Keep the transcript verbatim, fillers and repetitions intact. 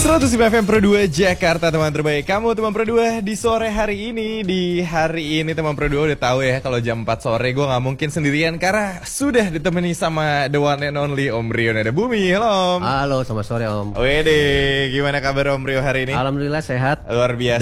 seratus lima F M Pro dua Jakarta, teman terbaik kamu, teman Pro dua di sore hari ini. Di hari ini teman Pro dua udah tahu ya, kalau jam empat sore gue gak mungkin sendirian karena sudah ditemani sama the one and only Om Rio Nada Bumi. Halo Om. Halo, selamat sore Om. Wede, gimana kabar Om Rio hari ini? Alhamdulillah sehat. Luar biasa